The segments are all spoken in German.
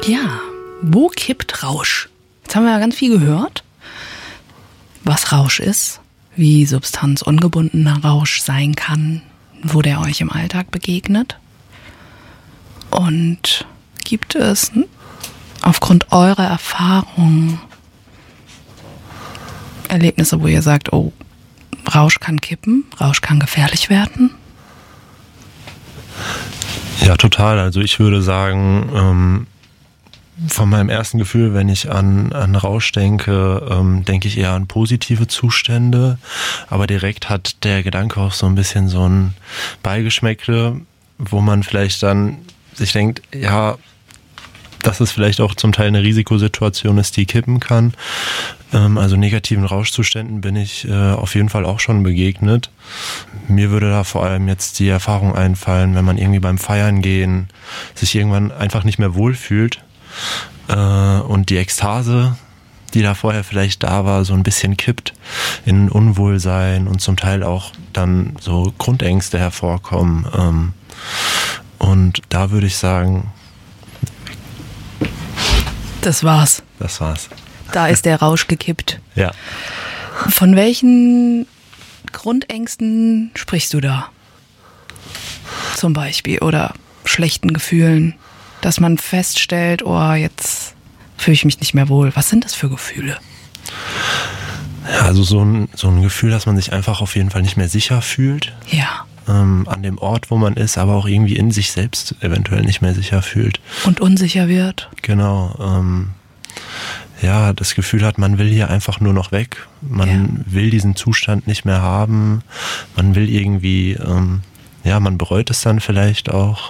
Ja, wo kippt Rausch? Jetzt haben wir ja ganz viel gehört, was Rausch ist, wie substanzungebundener Rausch sein kann, wo der euch im Alltag begegnet. Und gibt es aufgrund eurer Erfahrungen Erlebnisse, wo ihr sagt, oh, Rausch kann kippen, Rausch kann gefährlich werden? Ja, total. Also ich würde sagen, von meinem ersten Gefühl, wenn ich an Rausch denke, denke ich eher an positive Zustände. Aber direkt hat der Gedanke auch so ein bisschen so ein Beigeschmäckle, wo man vielleicht dann sich denkt, ja, dass es vielleicht auch zum Teil eine Risikosituation ist, die kippen kann. Also negativen Rauschzuständen bin ich auf jeden Fall auch schon begegnet. Mir würde da vor allem jetzt die Erfahrung einfallen, wenn man irgendwie beim Feiern gehen sich irgendwann einfach nicht mehr wohlfühlt und die Ekstase, die da vorher vielleicht da war, so ein bisschen kippt in Unwohlsein und zum Teil auch dann so Grundängste hervorkommen. Und da würde ich sagen, das war's. Das war's. Da ist der Rausch gekippt. Ja. Von welchen Grundängsten sprichst du da? Zum Beispiel. Oder schlechten Gefühlen, dass man feststellt, oh, jetzt fühle ich mich nicht mehr wohl. Was sind das für Gefühle? Ja, also so ein Gefühl, dass man sich einfach auf jeden Fall nicht mehr sicher fühlt. Ja. An dem Ort, wo man ist, aber auch irgendwie in sich selbst eventuell nicht mehr sicher fühlt. Und unsicher wird. Genau. Ja, das Gefühl hat, man will hier einfach nur noch weg. Man will diesen Zustand nicht mehr haben. Man will irgendwie, man bereut es dann vielleicht auch,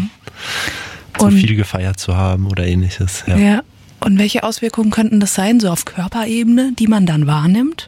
zu viel gefeiert zu haben oder ähnliches. Ja. Ja. Und welche Auswirkungen könnten das sein, so auf Körperebene, die man dann wahrnimmt?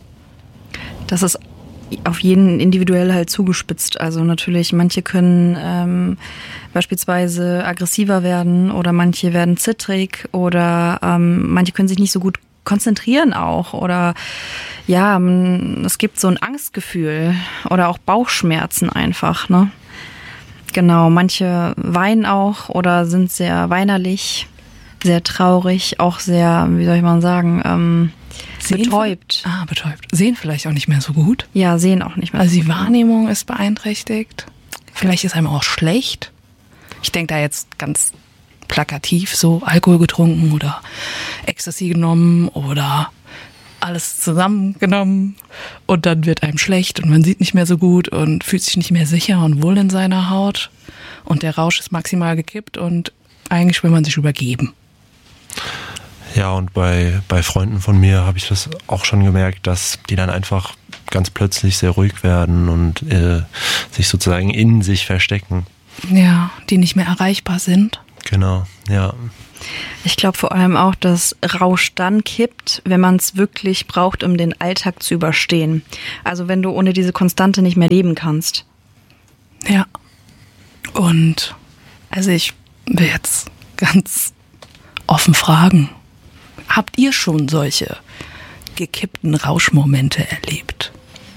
Das ist auf jeden individuell halt zugespitzt. Also natürlich, manche können beispielsweise aggressiver werden oder manche werden zittrig oder manche können sich nicht so gut konzentrieren auch oder ja, es gibt so ein Angstgefühl oder auch Bauchschmerzen einfach, ne? Genau, manche weinen auch oder sind sehr weinerlich, sehr traurig, auch sehr, wie soll ich mal sagen, betäubt. Betäubt. Sehen vielleicht auch nicht mehr so gut. Ja, sehen auch nicht mehr also so gut. Die Wahrnehmung ist beeinträchtigt. Vielleicht ist einem auch schlecht. Ich denke da jetzt ganz plakativ so Alkohol getrunken oder Ecstasy genommen oder alles zusammengenommen und dann wird einem schlecht und man sieht nicht mehr so gut und fühlt sich nicht mehr sicher und wohl in seiner Haut und der Rausch ist maximal gekippt und eigentlich will man sich übergeben. Ja, und bei Freunden von mir habe ich das auch schon gemerkt, dass die dann einfach ganz plötzlich sehr ruhig werden und sich sozusagen in sich verstecken. Ja, die nicht mehr erreichbar sind. Genau, ja. Ich glaube vor allem auch, dass Rausch dann kippt, wenn man es wirklich braucht, um den Alltag zu überstehen. Also wenn du ohne diese Konstante nicht mehr leben kannst. Ja. Und also ich will jetzt ganz offen fragen, habt ihr schon solche gekippten Rauschmomente erlebt?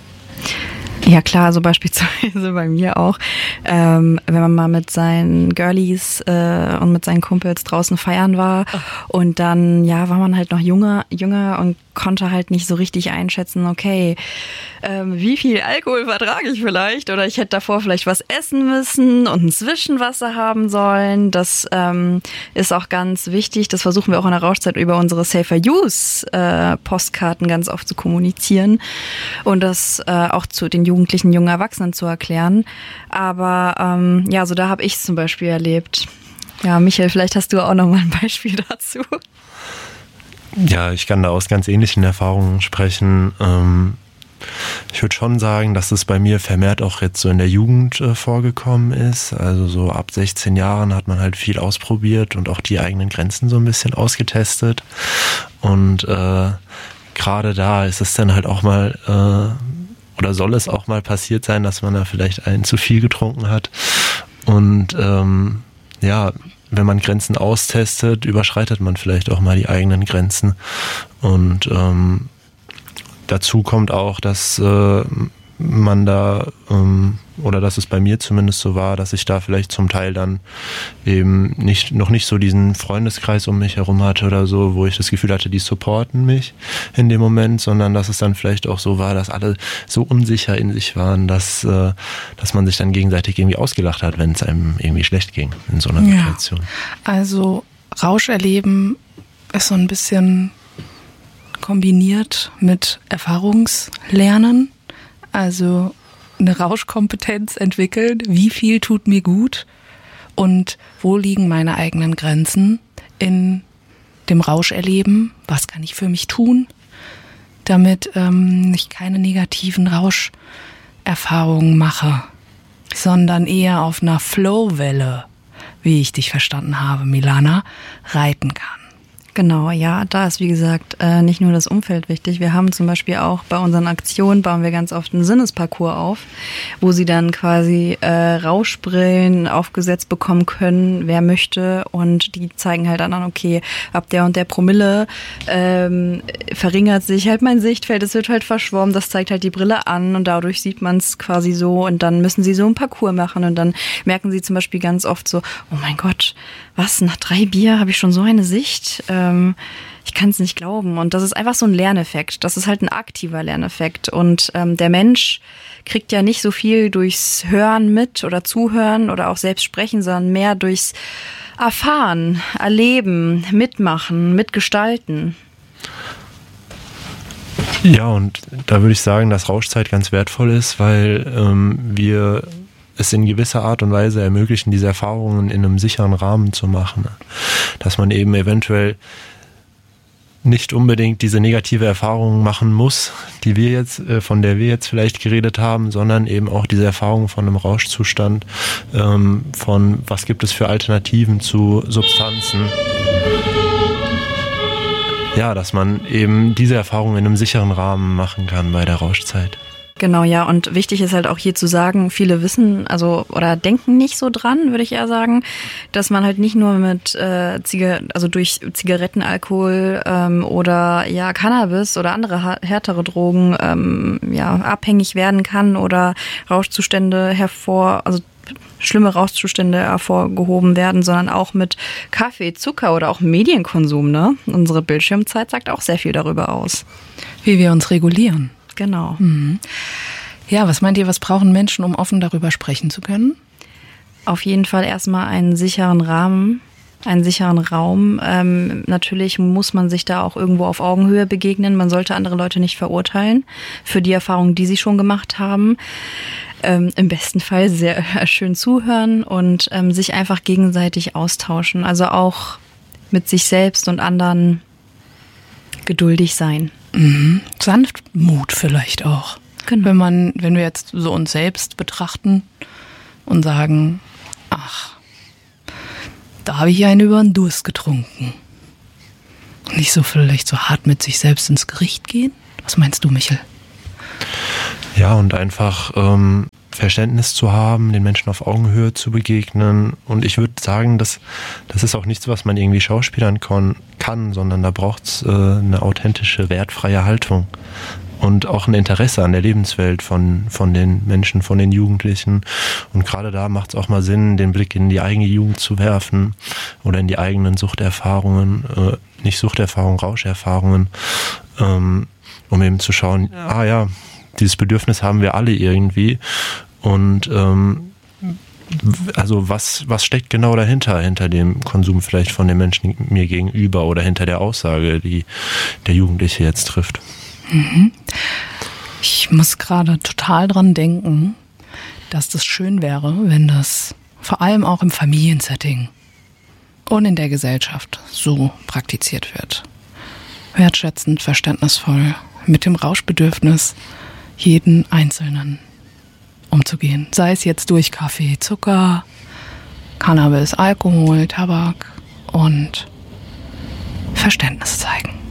Ja klar, also beispielsweise bei mir auch, wenn man mal mit seinen Girlies und mit seinen Kumpels draußen feiern war und dann war man halt noch jünger und konnte halt nicht so richtig einschätzen, okay, wie viel Alkohol vertrage ich vielleicht oder ich hätte davor vielleicht was essen müssen und ein Zwischenwasser haben sollen. Das ist auch ganz wichtig, das versuchen wir auch in der Rauschzeit über unsere Safer Use Postkarten ganz oft zu kommunizieren und das auch zu den jugendlichen, jungen Erwachsenen zu erklären. Aber so da habe ich es zum Beispiel erlebt. Ja, Michael, vielleicht hast du auch noch mal ein Beispiel dazu. Ja, ich kann da aus ganz ähnlichen Erfahrungen sprechen. Ich würde schon sagen, dass es bei mir vermehrt auch jetzt so in der Jugend vorgekommen ist. Also so ab 16 Jahren hat man halt viel ausprobiert und auch die eigenen Grenzen so ein bisschen ausgetestet. Und gerade da ist es dann halt auch mal, oder soll es auch mal passiert sein, dass man da vielleicht einen zu viel getrunken hat. Und wenn man Grenzen austestet, überschreitet man vielleicht auch mal die eigenen Grenzen. Und dazu kommt auch, dass man da oder dass es bei mir zumindest so war, dass ich da vielleicht zum Teil dann eben noch nicht so diesen Freundeskreis um mich herum hatte oder so, wo ich das Gefühl hatte, die supporten mich in dem Moment, sondern dass es dann vielleicht auch so war, dass alle so unsicher in sich waren, dass man sich dann gegenseitig irgendwie ausgelacht hat, wenn es einem irgendwie schlecht ging in so einer Situation. Also Rausch erleben ist so ein bisschen kombiniert mit Erfahrungslernen, also eine Rauschkompetenz entwickeln, wie viel tut mir gut und wo liegen meine eigenen Grenzen in dem Rauscherleben, was kann ich für mich tun, damit ich keine negativen Rauscherfahrungen mache, sondern eher auf einer Flowwelle, wie ich dich verstanden habe, Milana, reiten kann. Genau, ja, da ist wie gesagt nicht nur das Umfeld wichtig. Wir haben zum Beispiel auch bei unseren Aktionen, bauen wir ganz oft einen Sinnesparcours auf, wo sie dann quasi Rauschbrillen aufgesetzt bekommen können, wer möchte, und die zeigen halt dann an, okay, ab der und der Promille verringert sich halt mein Sichtfeld, es wird halt verschwommen, das zeigt halt die Brille an und dadurch sieht man es quasi so und dann müssen sie so einen Parcours machen und dann merken sie zum Beispiel ganz oft so, oh mein Gott, was, nach 3 Bier habe ich schon so eine Sicht? Ich kann es nicht glauben. Und das ist einfach so ein Lerneffekt. Das ist halt ein aktiver Lerneffekt. Und der Mensch kriegt ja nicht so viel durchs Hören mit oder Zuhören oder auch selbst sprechen, sondern mehr durchs Erfahren, Erleben, Mitmachen, Mitgestalten. Ja, und da würde ich sagen, dass Rauschzeit ganz wertvoll ist, weil wir es in gewisser Art und Weise ermöglichen, diese Erfahrungen in einem sicheren Rahmen zu machen. Dass man eben eventuell nicht unbedingt diese negative Erfahrung machen muss, die wir jetzt, von der wir jetzt vielleicht geredet haben, sondern eben auch diese Erfahrung von einem Rauschzustand, von was gibt es für Alternativen zu Substanzen. Ja, dass man eben diese Erfahrung in einem sicheren Rahmen machen kann bei der Rauschzeit. Genau, ja, und wichtig ist halt auch hier zu sagen, viele wissen, also oder denken nicht so dran, würde ich eher sagen, dass man halt nicht nur mit durch Zigaretten, Alkohol oder ja Cannabis oder andere härtere Drogen abhängig werden kann oder Rauschzustände schlimme Rauschzustände hervorgehoben werden, sondern auch mit Kaffee, Zucker oder auch Medienkonsum, ne? Unsere Bildschirmzeit sagt auch sehr viel darüber aus. Wie wir uns regulieren. Genau. Mhm. Ja, was meint ihr, was brauchen Menschen, um offen darüber sprechen zu können? Auf jeden Fall erstmal einen sicheren Rahmen, einen sicheren Raum. Natürlich muss man sich da auch irgendwo auf Augenhöhe begegnen. Man sollte andere Leute nicht verurteilen für die Erfahrungen, die sie schon gemacht haben. Im besten Fall sehr schön zuhören und sich einfach gegenseitig austauschen. Also auch mit sich selbst und anderen geduldig sein. Mhm. Sanftmut vielleicht auch. Genau. Wenn wir jetzt so uns selbst betrachten und sagen, ach, da habe ich einen über den Durst getrunken. Nicht so vielleicht so hart mit sich selbst ins Gericht gehen? Was meinst du, Michel? Ja, und einfach Verständnis zu haben, den Menschen auf Augenhöhe zu begegnen. Und ich würde sagen, das ist auch nichts, was man irgendwie schauspielern kann, sondern da braucht es eine authentische, wertfreie Haltung. Und auch ein Interesse an der Lebenswelt von den Menschen, von den Jugendlichen. Und gerade da macht es auch mal Sinn, den Blick in die eigene Jugend zu werfen oder in die eigenen Suchterfahrungen, nicht Suchterfahrungen, Rauscherfahrungen, um eben zu schauen, dieses Bedürfnis haben wir alle irgendwie. Und also was steckt genau dahinter, hinter dem Konsum vielleicht von den Menschen mir gegenüber oder hinter der Aussage, die der Jugendliche jetzt trifft? Ich muss gerade total dran denken, dass das schön wäre, wenn das vor allem auch im Familiensetting und in der Gesellschaft so praktiziert wird. Wertschätzend, verständnisvoll, mit dem Rauschbedürfnis jeden Einzelnen umzugehen. Sei es jetzt durch Kaffee, Zucker, Cannabis, Alkohol, Tabak und Verständnis zeigen.